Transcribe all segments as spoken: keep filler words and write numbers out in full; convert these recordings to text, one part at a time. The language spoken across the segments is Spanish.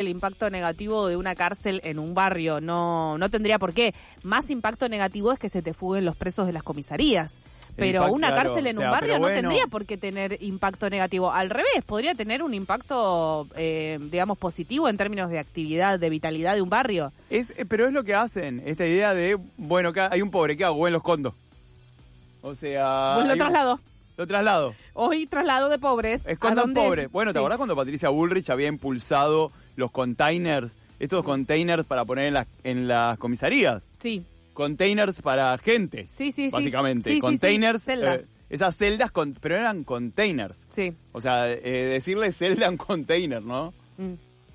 el impacto negativo de una cárcel en un barrio no, no tendría por qué. Más impacto negativo es que se te fuguen los presos de las comisarías. Pero Impact, una claro, cárcel en o sea, un barrio bueno, no tendría por qué tener impacto negativo. Al revés, podría tener un impacto, eh, digamos, positivo en términos de actividad, de vitalidad de un barrio. Es, pero es lo que hacen, esta idea de, bueno, que hay un pobre, ¿qué hago? Voy en los condos. O sea... Pues lo traslado. Un, lo traslado. Hoy traslado de pobres. Escondan pobres. Bueno, ¿te sí. acordás cuando Patricia Bullrich había impulsado los containers, estos containers para poner en las, en las comisarías? Sí. Containers para gente, sí, sí, básicamente. Sí, containers, sí, sí. Celdas. Eh, esas celdas, con, pero eran containers. Sí. O sea, eh, decirle celda en container, ¿no? Mm.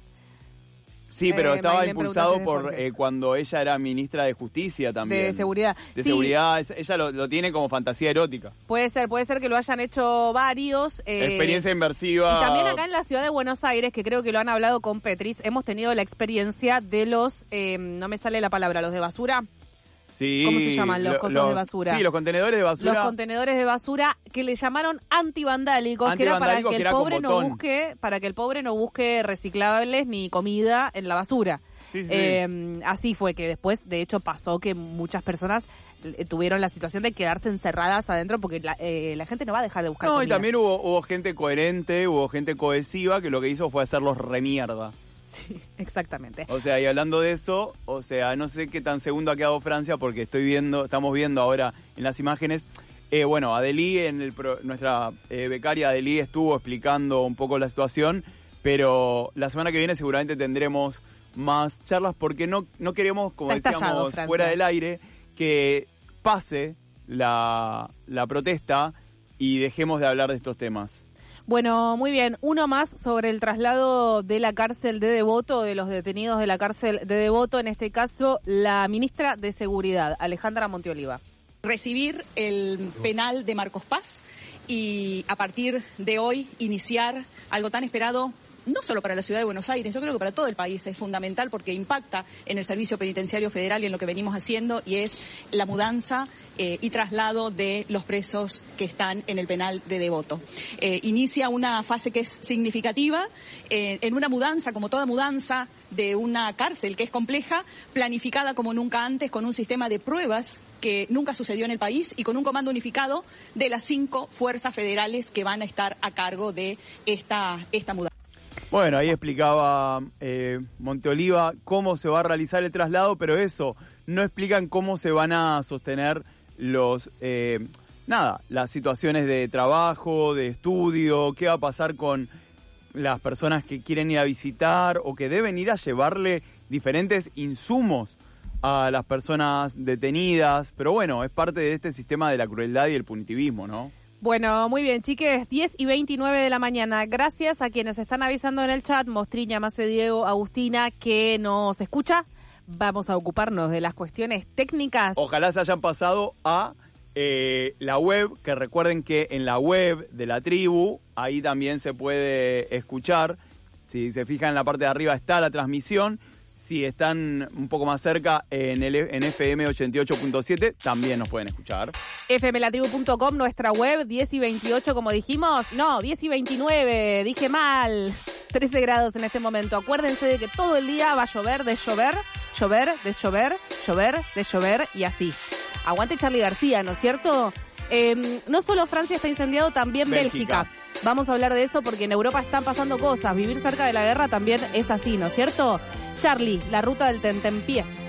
Sí, pero eh, estaba impulsado por eh, cuando ella era ministra de Justicia también. De Seguridad. De sí. Seguridad, ella lo, lo tiene como fantasía erótica. Puede ser, puede ser que lo hayan hecho varios. Eh, experiencia inmersiva. Y también acá en la ciudad de Buenos Aires, que creo que lo han hablado con Petris, hemos tenido la experiencia de los, eh, no me sale la palabra, los de basura. Sí, ¿cómo se llaman los lo, cosas los, de basura? Sí, los contenedores de basura. Los contenedores de basura que le llamaron antivandálicos, Antivandálico, que era para que, que el pobre no busque, para que el pobre no busque reciclables ni comida en la basura. Sí, sí. Eh, así fue que después, de hecho, pasó que muchas personas eh, tuvieron la situación de quedarse encerradas adentro porque la, eh, la gente no va a dejar de buscar no, comida. Y también hubo, hubo gente coherente, hubo gente cohesiva que lo que hizo fue hacerlos remierda. Sí, exactamente. O sea, y hablando de eso, o sea, no sé qué tan segundo ha quedado Francia porque estoy viendo, estamos viendo ahora en las imágenes, eh, bueno, Adelí, en el pro, nuestra eh, becaria Adelí estuvo explicando un poco la situación, pero la semana que viene seguramente tendremos más charlas porque no, no queremos, como Está decíamos estallado, fuera del aire, que pase la, la protesta y dejemos de hablar de estos temas. Bueno, muy bien. Uno más sobre el traslado de la cárcel de Devoto, de los detenidos de la cárcel de Devoto, en este caso la ministra de Seguridad, Alejandra Montioliva. Recibir el penal de Marcos Paz y a partir de hoy iniciar algo tan esperado, no solo para la ciudad de Buenos Aires, yo creo que para todo el país es fundamental porque impacta en el Servicio Penitenciario Federal y en lo que venimos haciendo, y es la mudanza eh, y traslado de los presos que están en el penal de Devoto. Eh, inicia una fase que es significativa eh, en una mudanza, como toda mudanza de una cárcel que es compleja, planificada como nunca antes, con un sistema de pruebas que nunca sucedió en el país y con un comando unificado de las cinco fuerzas federales que van a estar a cargo de esta, esta mudanza. Bueno, ahí explicaba eh, Monteoliva cómo se va a realizar el traslado, pero eso, no explican cómo se van a sostener los, eh, nada, las situaciones de trabajo, de estudio, qué va a pasar con las personas que quieren ir a visitar o que deben ir a llevarle diferentes insumos a las personas detenidas, pero bueno, es parte de este sistema de la crueldad y el punitivismo, ¿no? Bueno, muy bien, chiques, diez y veintinueve de la mañana. Gracias a quienes están avisando en el chat, Mostriña, Mace, Diego, Agustina, que nos escucha. Vamos a ocuparnos de las cuestiones técnicas. Ojalá se hayan pasado a eh, la web, que recuerden que en la web de la tribu, ahí también se puede escuchar. Si se fijan en la parte de arriba está la transmisión. Si están un poco más cerca en el en F M ochenta y ocho punto siete, también nos pueden escuchar. F M la tribu punto com, nuestra web, diez y veintiocho, como dijimos. No, diez y veintinueve, dije mal. trece grados en este momento. Acuérdense de que todo el día va a llover, de llover, llover, de llover, llover, de llover y así. Aguante Charly García, ¿no es cierto? Eh, no solo Francia está incendiado, también Bélgica. Bélgica. Vamos a hablar de eso porque en Europa están pasando cosas. Vivir cerca de la guerra también es así, ¿no es cierto? Charly, la ruta del tentempié.